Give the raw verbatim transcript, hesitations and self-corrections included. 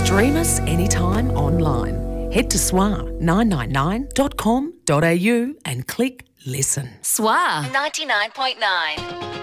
Stream us anytime online. Head to S W A nine nine nine dot com dot a u and click listen. S W A ninety-nine point nine.